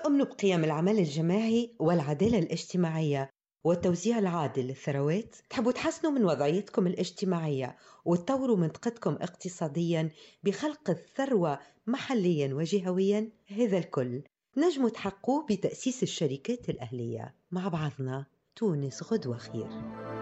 تؤمنوا بقيم العمل الجماعي والعدالة الاجتماعية والتوزيع العادل للثروات؟ تحبوا تحسنوا من وضعيتكم الاجتماعية وتطوروا منطقتكم اقتصاديا بخلق الثروة محليا وجهويا؟ هذا الكل نجموا تحققوه بتأسيس الشركات الأهلية. مع بعضنا تونس غدوة خير.